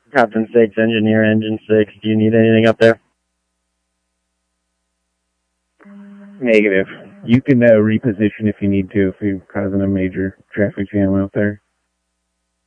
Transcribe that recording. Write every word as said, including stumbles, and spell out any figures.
Captain six, Engineer, Engine six. Do you need anything up there? Negative. You can uh, reposition if you need to, if you're causing a major traffic jam out there.